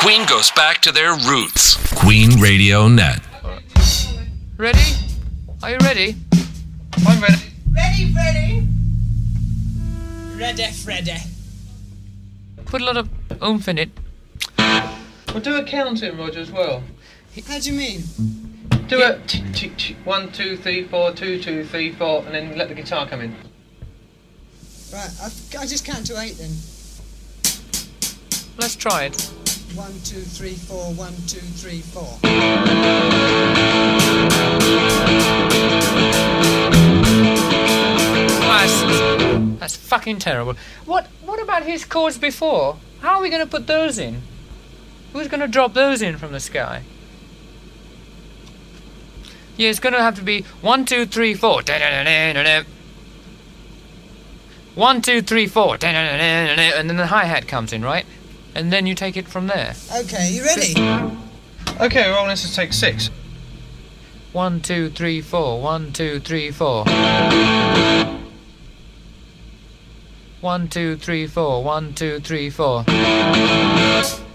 Queen goes back to their roots. Queen Radio Net. Ready? Are you ready? I'm ready. Ready. Ready. Put a lot of oomph in it. We'll do a counting, Roger, as well. How do you mean? Do a 1, 2, 3, 4, 2, 2, 3, 4, and then let the guitar come in. Right, I just count to 8 then. Let's try it. 1, 2, 3, 4, 1, 2, 3, 4. That's fucking terrible. What about his chords before? How are we going to put those in? Who's going to drop those in from the sky? Yeah, it's going to have to be 1, 2, 3, 4. 1, 2, 3, 4. And then the hi-hat comes in, right? And then you take it from there. Okay, you ready? Okay, well, let's just take 6. 1, 2, 3, 4. 1, 2, 3, 4. 1, 2, 3, 4. 1, 2, 3, 4.